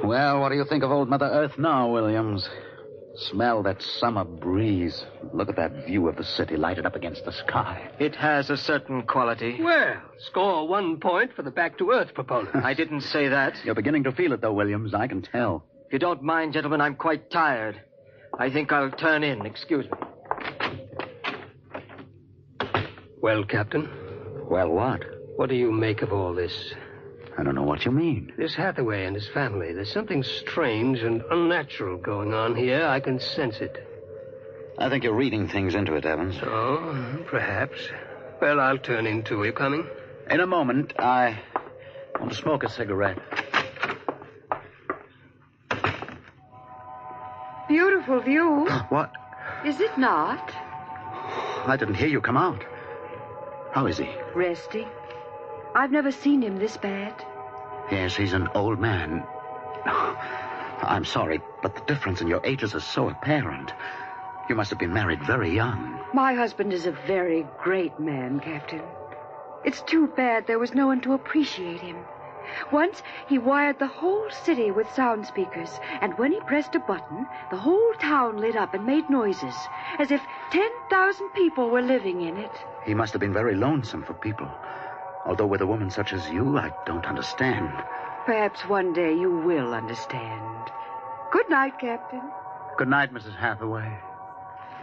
Well, what do you think of old Mother Earth now, Williams? Smell that summer breeze. Look at that view of the city lighted up against the sky. It has a certain quality. Well, score 1 point for the back-to-earth proponent. I didn't say that. You're beginning to feel it, though, Williams. I can tell. If you don't mind, gentlemen, I'm quite tired. I think I'll turn in. Excuse me. Well, Captain, Well, what? what do you make of all this? I don't know what you mean. This Hathaway and his family, there's something strange and unnatural going on here. I can sense it. I think you're reading things into it, Evans. Oh, perhaps. Well, I'll turn in too. Are you coming? In a moment, I want to smoke a cigarette. Beautiful view. What? Is it not? I didn't hear you come out. How is he? Resting. I've never seen him this bad. Yes, he's an old man. I'm sorry, but the difference in your ages is so apparent. You must have been married very young. My husband is a very great man, Captain. It's too bad there was no one to appreciate him. Once, he wired the whole city with sound speakers, and when he pressed a button, the whole town lit up and made noises, as if 10,000 people were living in it. He must have been very lonesome for people. Although with a woman such as you, I don't understand. Perhaps one day you will understand. Good night, Captain. Good night, Mrs. Hathaway.